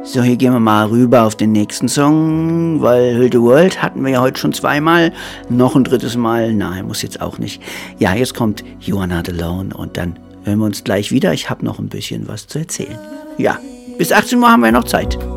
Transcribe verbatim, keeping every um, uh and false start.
So, hier gehen wir mal rüber auf den nächsten Song, weil Heal the World hatten wir ja heute schon zweimal. Noch ein drittes Mal, nein, muss jetzt auch nicht. Ja, jetzt kommt You Are Not Alone und dann hören wir uns gleich wieder. Ich habe noch ein bisschen was zu erzählen. Ja, bis achtzehn Uhr haben wir noch Zeit.